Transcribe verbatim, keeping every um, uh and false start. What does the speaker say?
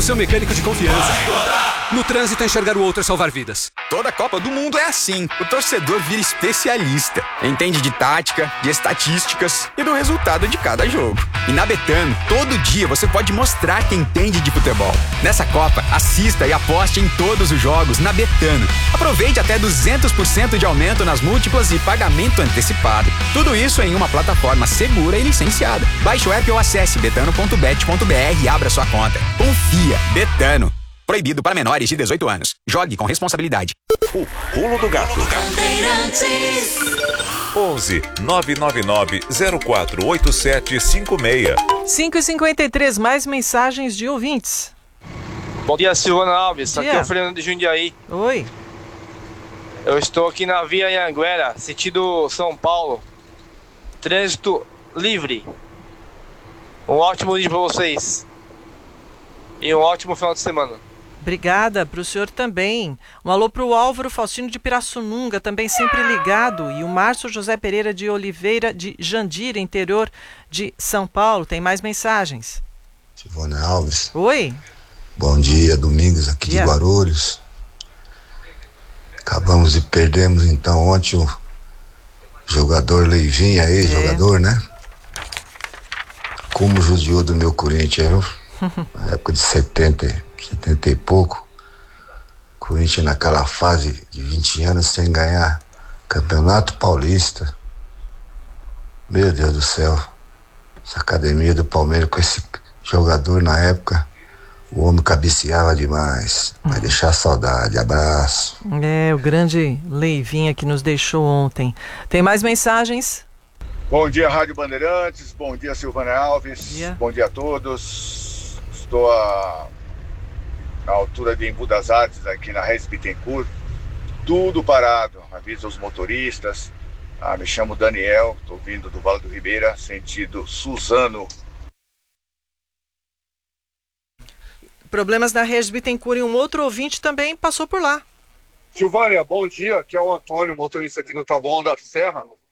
seu mecânico de confiança. No trânsito, enxergar o outro é salvar vidas. Toda Copa do Mundo é assim. O torcedor vira especialista. Entende de tática, de estatísticas e do resultado de cada jogo. E na Betano, todo dia você pode mostrar que entende de futebol. Nessa Copa, assista e aposte em todos os jogos na Betano. Aproveite até duzentos por cento de aumento nas múltiplas e pagamento antecipado. Tudo isso em uma plataforma segura e licenciada. Baixe o app ou acesse betano ponto bet ponto br e abra sua conta. Confia. Betano. Proibido para menores de dezoito anos. Jogue com responsabilidade. O Pulo do Gato. onze nove nove nove zero quatro oito sete cinco seis. cinco e cinquenta e três, mais mensagens de ouvintes. Bom dia, Silvana Alves. Bom dia. Aqui é o Fernando de Jundiaí. Oi. Eu estou aqui na Via Anhanguera, sentido São Paulo. Trânsito livre. Um ótimo dia para vocês. E um ótimo final de semana. Obrigada, para o senhor também. Um alô para o Álvaro Faustino de Pirassununga, também sempre ligado. E o Márcio José Pereira de Oliveira de Jandira, interior de São Paulo. Tem mais mensagens. Silvana Alves. Oi. Bom dia, Domingos, aqui Yeah. de Guarulhos. Acabamos de perdermos então ontem o jogador Leivinha, ex-jogador, é. né? Como judiou do meu Corinthians, viu? Na época de setenta, setenta e pouco. Corinthians naquela fase de vinte anos sem ganhar Campeonato Paulista. Meu Deus do céu. Essa academia do Palmeiras com esse jogador na época, o homem cabeceava demais. Vai deixar saudade. Abraço. É, o grande Leivinha que nos deixou ontem. Tem mais mensagens? Bom dia, Rádio Bandeirantes. Bom dia, Silvana Alves. Bom dia, Bom dia a todos. Estou a, na altura de Embu das Artes, aqui na Regis Bittencourt. Tudo parado. Aviso aos motoristas. Ah, me chamo Daniel. Estou vindo do Vale do Ribeira, sentido Suzano. Problemas na Regis Bittencourt e um outro ouvinte também passou por lá. Silvânia, bom dia. Aqui é o Antônio, motorista aqui no Taboão da Serra.